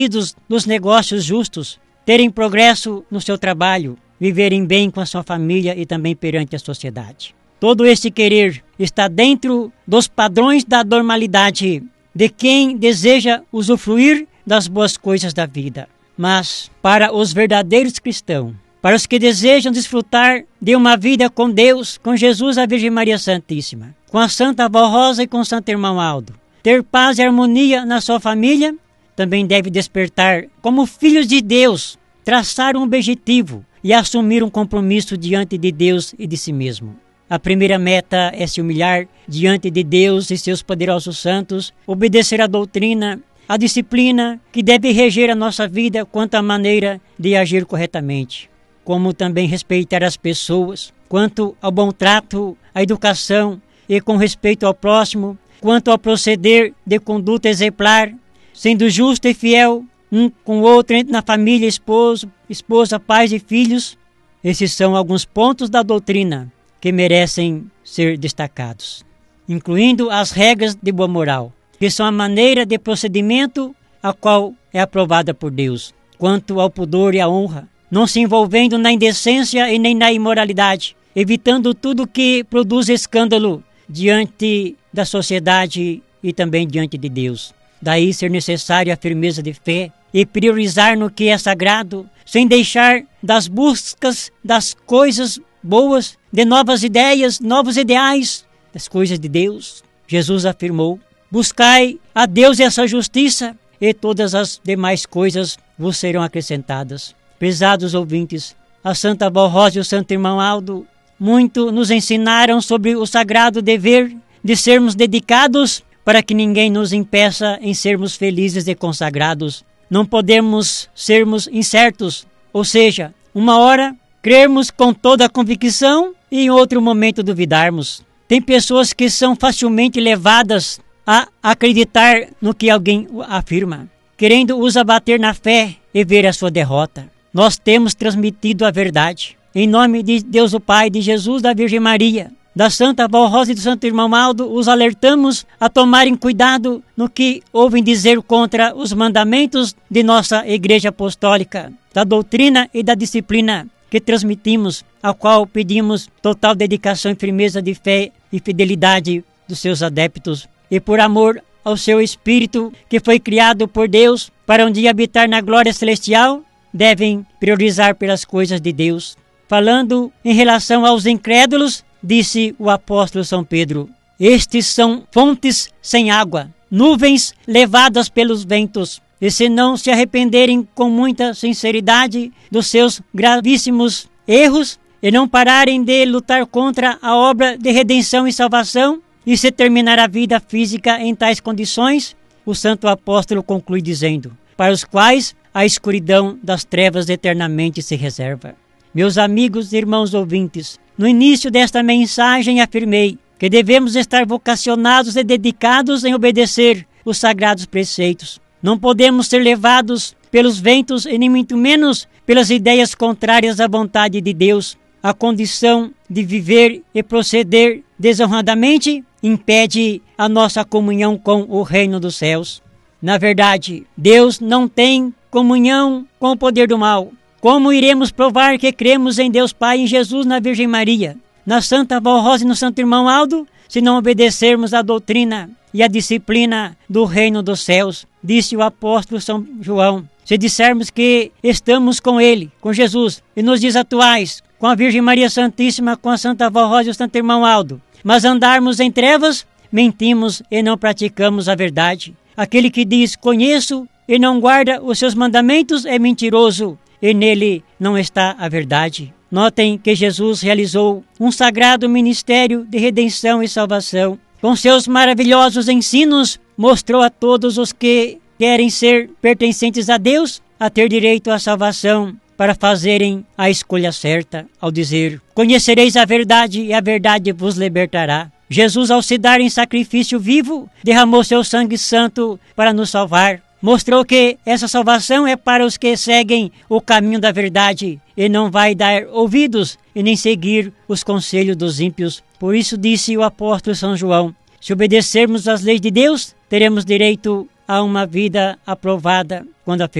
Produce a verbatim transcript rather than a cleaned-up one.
dos negócios justos, terem progresso no seu trabalho, viverem bem com a sua família e também perante a sociedade. Todo esse querer está dentro dos padrões da normalidade de quem deseja usufruir das boas coisas da vida. Mas para os verdadeiros cristãos, para os que desejam desfrutar de uma vida com Deus, com Jesus, a Virgem Maria Santíssima, com a Santa Avó Rosa e com o Santo Irmão Aldo, ter paz e harmonia na sua família, também deve despertar como filhos de Deus, traçar um objetivo e assumir um compromisso diante de Deus e de si mesmo. A primeira meta é se humilhar diante de Deus e seus poderosos santos, obedecer à doutrina, à disciplina que deve reger a nossa vida quanto à maneira de agir corretamente, como também respeitar as pessoas, quanto ao bom trato, à educação e com respeito ao próximo, quanto ao proceder de conduta exemplar, sendo justo e fiel um com o outro na família, esposo, esposa, pais e filhos. Esses são alguns pontos da doutrina que merecem ser destacados, incluindo as regras de boa moral, que são a maneira de procedimento a qual é aprovada por Deus, quanto ao pudor e à honra, não se envolvendo na indecência e nem na imoralidade, evitando tudo que produz escândalo diante da sociedade e também diante de Deus. Daí ser necessária a firmeza de fé e priorizar no que é sagrado, sem deixar das buscas das coisas boas, de novas ideias, novos ideais, das coisas de Deus. Jesus afirmou: buscai a Deus e a sua justiça, e todas as demais coisas vos serão acrescentadas. Prezados ouvintes, a Santa Avó Rosa e o Santo Irmão Aldo muito nos ensinaram sobre o sagrado dever de sermos dedicados para que ninguém nos impeça em sermos felizes e consagrados. Não podemos sermos incertos, ou seja, uma hora crermos com toda a convicção e em outro momento duvidarmos. Tem pessoas que são facilmente levadas a acreditar no que alguém afirma, querendo os abater na fé e ver a sua derrota. Nós temos transmitido a verdade. Em nome de Deus o Pai, de Jesus, da Virgem Maria, da Santa Avó Rosa e do Santo Irmão Aldo, os alertamos a tomarem cuidado no que ouvem dizer contra os mandamentos de nossa Igreja Apostólica, da doutrina e da disciplina que transmitimos, ao qual pedimos total dedicação e firmeza de fé e fidelidade dos seus adeptos, e por amor ao seu Espírito, que foi criado por Deus para um dia habitar na glória celestial, devem priorizar pelas coisas de Deus. Falando em relação aos incrédulos, disse o apóstolo São Pedro: estes são fontes sem água, nuvens levadas pelos ventos, e se não se arrependerem com muita sinceridade dos seus gravíssimos erros e não pararem de lutar contra a obra de redenção e salvação, e se terminar a vida física em tais condições, o santo apóstolo conclui dizendo: para os quais a escuridão das trevas eternamente se reserva. Meus amigos e irmãos ouvintes, no início desta mensagem afirmei que devemos estar vocacionados e dedicados em obedecer os sagrados preceitos. Não podemos ser levados pelos ventos e nem muito menos pelas ideias contrárias à vontade de Deus. A condição de viver e proceder desonradamente impede a nossa comunhão com o reino dos céus. Na verdade, Deus não tem comunhão com o poder do mal. Como iremos provar que cremos em Deus Pai, em Jesus, na Virgem Maria, na Santa Avó Rosa e no Santo Irmão Aldo, se não obedecermos à doutrina e à disciplina do reino dos céus? Disse o apóstolo São João: se dissermos que estamos com Ele, com Jesus, e nos dias atuais, com a Virgem Maria Santíssima, com a Santa Avó Rosa e o Santo Irmão Aldo, mas andarmos em trevas, mentimos e não praticamos a verdade. Aquele que diz conheço e não guarda os seus mandamentos é mentiroso, e nele não está a verdade. Notem que Jesus realizou um sagrado ministério de redenção e salvação. Com seus maravilhosos ensinos, mostrou a todos os que querem ser pertencentes a Deus a ter direito à salvação, para fazerem a escolha certa, ao dizer: conhecereis a verdade e a verdade vos libertará. Jesus, ao se dar em sacrifício vivo, derramou seu sangue santo para nos salvar. Mostrou que essa salvação é para os que seguem o caminho da verdade e não vai dar ouvidos e nem seguir os conselhos dos ímpios. Por isso disse o apóstolo São João: se obedecermos às leis de Deus, teremos direito a uma vida aprovada quando a